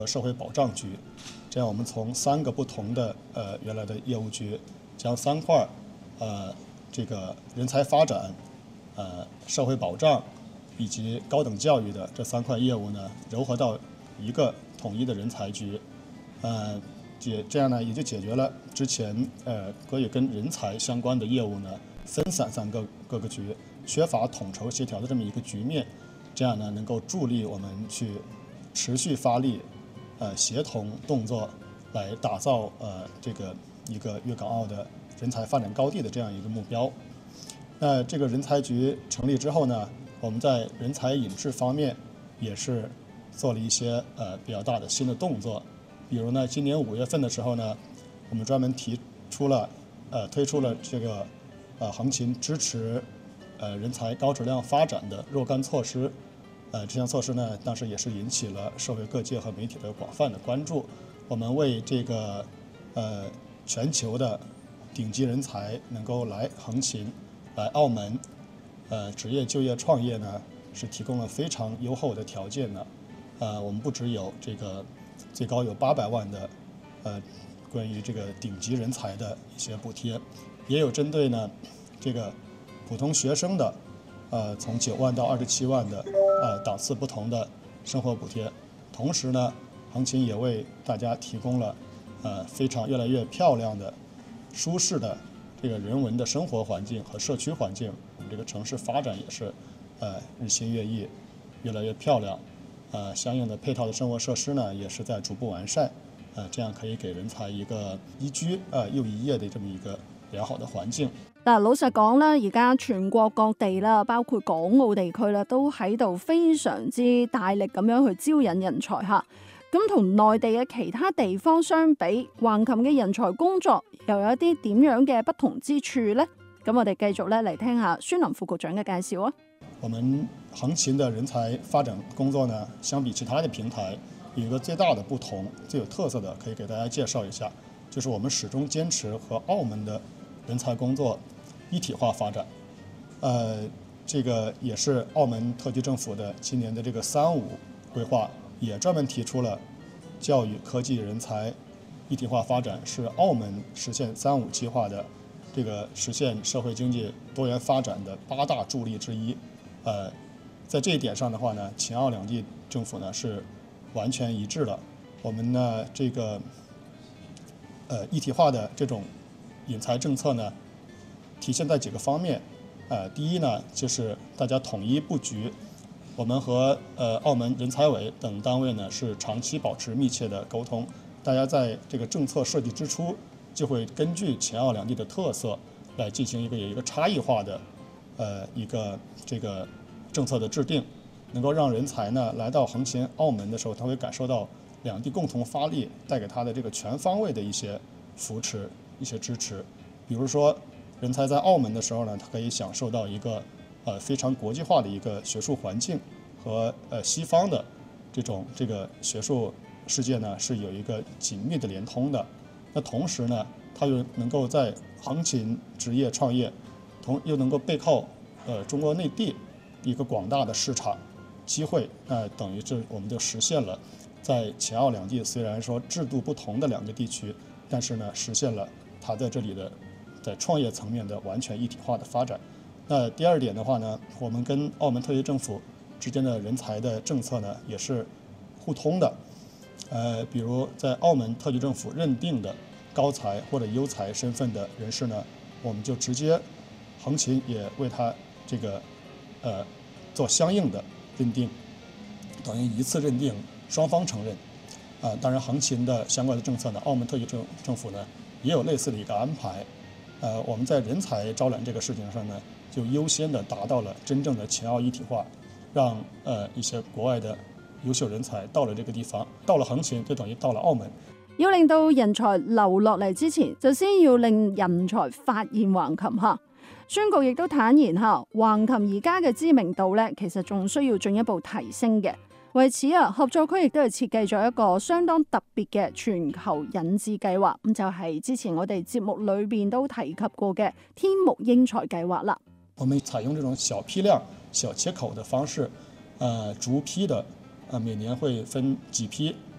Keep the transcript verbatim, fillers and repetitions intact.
社会保障局，这样我们从三个不同的呃原来的业务局，将三块呃这个人才发展、呃社会保障以及高等教育的这三块业务呢，糅合到一个统一的人才局，呃解这样呢也就解决了之前呃可以跟人才相关的业务呢分散在各各个局，缺乏统筹协调的这么一个局面，这样呢能够助力我们去持续发力。呃，协同动作来打造呃这个一个粤港澳的人才发展高地的这样一个目标。那这个人才局成立之后呢，我们在人才引智方面也是做了一些呃比较大的新的动作。比如呢，今年五月份的时候呢，我们专门提出了呃推出了这个呃横琴支持呃人才高质量发展的若干措施。呃，这项措施呢，当时也是引起了社会各界和媒体的广泛的关注。我们为这个呃全球的顶级人才能够来横琴、来澳门，呃职业就业创业呢，是提供了非常优厚的条件的。呃，我们不只有这个最高有八百万的呃关于这个顶级人才的一些补贴，也有针对呢这个普通学生的。呃，从九万到二十七万的呃档次不同的生活补贴，同时呢，横琴也为大家提供了呃非常越来越漂亮的、舒适的这个人文的生活环境和社区环境。我们这个城市发展也是呃日新月异，越来越漂亮。呃，相应的配套的生活设施呢，也是在逐步完善。呃，这样可以给人才一個宜居呃又宜業的這麼一個良好的環境。 嗱，老實講啦，而家全國各地啦，包括港澳地區啦，都喺度非常之大力咁樣去招引人才嚇。咁同內地嘅其他地方相比，橫琴嘅人才工作又有一啲點樣嘅不同之處呢？咁我哋繼續咧嚟聽下孫林副局長嘅介紹啊。 我們橫琴的人才發展工作呢，相比其他的平台，有一個最大的不同、最有特色的，可以給大家介紹一下，就是我們始終堅持和澳門的人才工作一體化發展。呃，這個也是澳門特區政府的今年的這個三五規劃，也專門提出了教育、科技、人才一體化發展是澳門實現三五計劃的這個實現社會經濟多元發展的八大助力之一。呃，在這一點上的話呢，秦澳兩地政府呢是完全一致的。我們呢這個呃一體化的這種引才政策呢，體現在幾個方面。呃，第一呢就是大家統一布局，我們和呃澳門人才委等單位呢是長期保持密切的溝通。大家在這個政策設計之初，就會根據秦澳兩地的特色來進行一個有一個差異化的呃一個這個政策的制定，能夠讓人才呢來到橫琴、澳門的時候，他會感受到兩地共同發力帶給他的這個全方位的一些扶持、一些支持。比如說，人才在澳門的時候呢，他可以享受到一個呃非常國際化的一個學術環境和呃西方的這種這個學術世界呢是有一個緊密的連通的。那同時呢，他又能夠在橫琴職業創業，同又能夠背靠呃中國內地一個廣大的市場機會，那、呃、等於是我們就實現了在秦澳兩地雖然說制度不同的兩個地區，但是呢實現了它在這裡的在創業層面的完全一體化的發展。那第二點的話呢，我們跟澳門特區政府之間的人才的政策呢也是互通的。呃，比如在澳門特區政府認定的高才或者優才身份的人士呢，我們就直接橫琴也為他這個呃做相應的認定，等於一次認定，雙方承認。啊、呃，當然橫琴的相關的政策呢，澳門特區政政府呢也有類似的一個安排。呃，我們在人才招攬這個事情上呢，就優先的達到了真正的秦澳一體化，讓呃一些國外的優秀人才到了這個地方，到了橫琴就等於到了澳門。 要令到人才留落嚟之前，就先要令人才發現橫琴嚇。孫局亦都坦言嚇，橫琴而家嘅知名度咧，其實仲需要進一步提升嘅。為此啊，合作區亦都係設計咗一個相當特別嘅全球引智計劃，咁就係之前我哋節目裏邊都提及過嘅天目英才計劃啦。 我們採用這種小批量、小切口的方式，呃，逐批的，呃，每年會分幾批